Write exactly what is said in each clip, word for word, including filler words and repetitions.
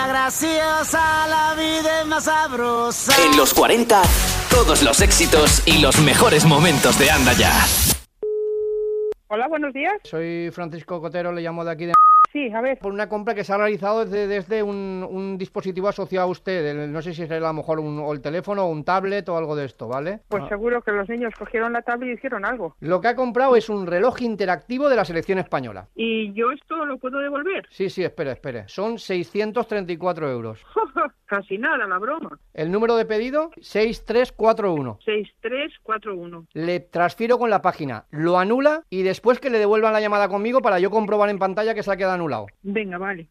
niña graciosa, la vida es más sabrosa. En los cuarenta, todos los éxitos y los mejores momentos de Anda Ya. Hola, buenos días. Soy Francisco Cotero, le llamo de aquí de... Sí, a ver. Por una compra que se ha realizado desde, desde un, un dispositivo asociado a usted. El, no sé si será a lo mejor un, o el teléfono o un tablet o algo de esto, ¿vale? Pues ah. seguro que los niños cogieron la tablet y hicieron algo. Lo que ha comprado es un reloj interactivo de la selección española. ¿Y yo esto lo puedo devolver? Sí, sí, espere, espere. Son seiscientos treinta y cuatro euros. Casi nada, la broma. El número de pedido, seis tres cuatro uno. seis tres cuatro uno. Le transfiero con la página, lo anula y después que le devuelvan la llamada conmigo para yo comprobar en pantalla que se ha quedado anulado. Venga, vale.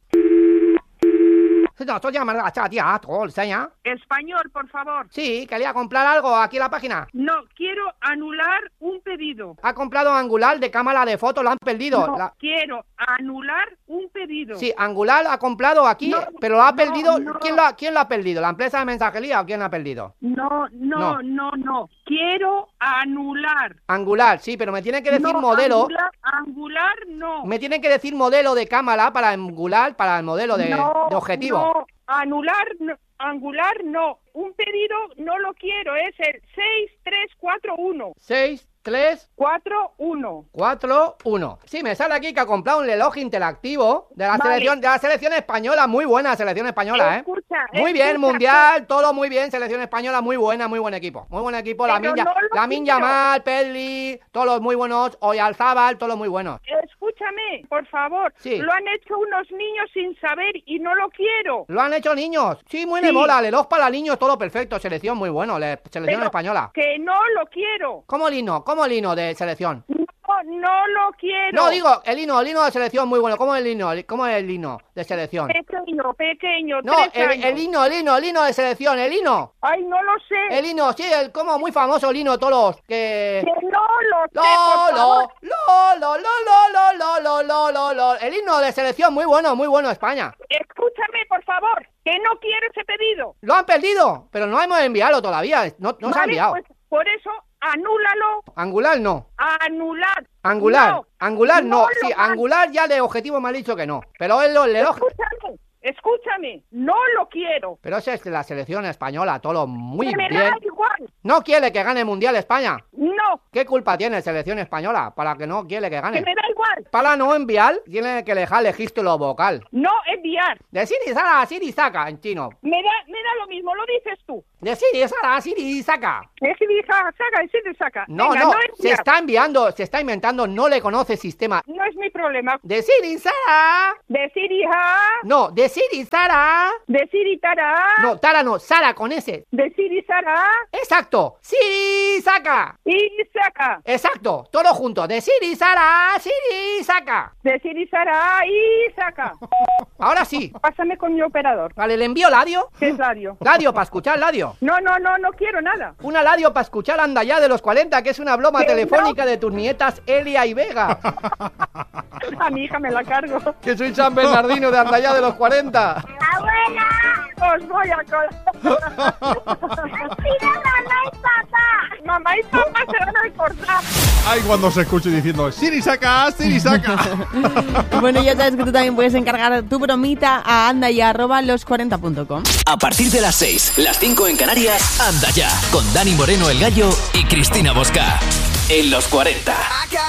Español, por favor. Sí, quería comprar algo aquí en la página. No, quiero anular un pedido. Ha comprado Angular de cámara de foto, lo han perdido. No, la... quiero anular un pedido. Sí, Angular ha comprado aquí, no, pero lo ha no, perdido. No. ¿Quién, lo ha, ¿Quién lo ha perdido? ¿La empresa de mensajería o quién lo ha perdido? No, no, no, no, no. Quiero anular. Angular, sí, pero me tiene que decir no, modelo. Angular, angular, no. Me tienen que decir modelo de cámara para Angular, para el modelo de, no, de objetivo. No, anular, no, angular, no. Un pedido no lo quiero, es el seis tres cuatro uno. seis tres cuatro uno. cuatro uno. Sí, me sale aquí que ha comprado un reloj interactivo de la vale. selección de la selección española, muy buena selección española, escucha, ¿eh? Muy escucha, bien, mundial, todo muy bien, selección española muy buena, muy buen equipo. Muy buen equipo, la Minja, no la Minja Mal, Pedri, todos los muy buenos, Oyarzábal, todos los muy buenos. Escúchame, por favor. Sí. Lo han hecho unos niños sin saber y no lo quiero. Lo han hecho niños. Sí, muy sí. de mola, reloj para niños, todo perfecto, selección muy bueno, selección Pero española. Que no lo quiero. ¿Cómo lino? ¿Cómo lino de selección? No, no lo quiero. No, digo, el lino, el lino de selección muy bueno. ¿Cómo es el lino? ¿Cómo es el lino de selección? Pequeño, pequeño, No, tres el, años. el lino, el lino, el lino de selección, el lino. Ay, no lo sé. El lino, sí, el como muy famoso lino, todos los que... Que no lo sé, Lo, por lo, favor. lo, lo, lo, lo, lo, lo, lo, lo, lo. El himno de selección muy bueno, muy bueno, España. Escúchame, por favor, que no quiero ese pedido. Lo han perdido, pero no hemos enviado todavía, no, no vale, se ha enviado. Pues, por eso, anúlalo. Angular no. Anular. Angular, no, Angular no, no sí, van. Angular ya de objetivo me ha dicho que no. Pero él lo le Escúchame, escúchame, no lo quiero. Pero esa es la selección española, todo muy Que me bien. da igual. ¿No quiere que gane el Mundial España? No. ¿Qué culpa tiene selección española para que no quiere que gane? Que me da igual. Para no enviar, tiene que dejar el registro vocal. No enviar. De Sirisara a Sirisaka en chino. Me da, me da lo mismo, lo dices tú. De Sirisara a Sirisaka. Es que saca, es que saca. No, Venga, no, no se está enviando, se está inventando, no le conoce sistema. No es mi problema. De Sirisara. Decir hija. No, de Sirisara. Decir y Tara. No, Tara no, Sara con S. Decir y Sara. Exacto. Sirisaka. Y saca. Exacto, todo junto. De Sirisara a Sirisaka. Decir y Sara y saca. Ahora sí. Pásame con mi operador. Vale, ¿le envío Ladio? ¿Qué es Ladio? Ladio, para escuchar Ladio. No, no, no, no quiero nada. Una Ladio para escuchar Anda Ya de los cuarenta, que es una broma telefónica no? de tus nietas Elia y Vega. A mi hija me la cargo. Que soy San Bernardino de Anda Ya de los cuarenta. ¡Abuela! Os voy a colgar. ¡Pide mamá y papá! Mamá y papá se van a cortar. Ay, cuando se escuche diciendo Sirisaka, Sirisaka. Bueno, ya sabes que tú también puedes encargar tu bromita a anda ya arroba los cuarenta punto com. A partir de las seis, las cinco en Canarias, Anda Ya, con Dani Moreno el Gallo y Cristina Bosca. En los cuarenta.